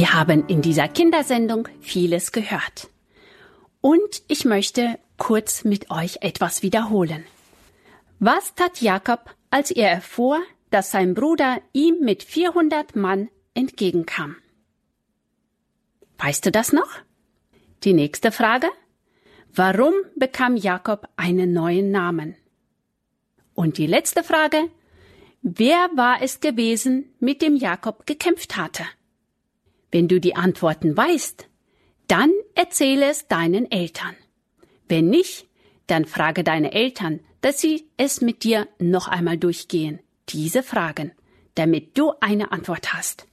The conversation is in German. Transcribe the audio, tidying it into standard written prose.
Wir haben in dieser Kindersendung vieles gehört. Und ich möchte kurz mit euch etwas wiederholen. Was tat Jakob, als er erfuhr, dass sein Bruder ihm mit 400 Mann entgegenkam? Weißt du das noch? Die nächste Frage: Warum bekam Jakob einen neuen Namen? Und die letzte Frage: Wer war es gewesen, mit dem Jakob gekämpft hatte? Wenn du die Antworten weißt, dann erzähle es deinen Eltern. Wenn nicht, dann frage deine Eltern, dass sie es mit dir noch einmal durchgehen, diese Fragen, damit du eine Antwort hast.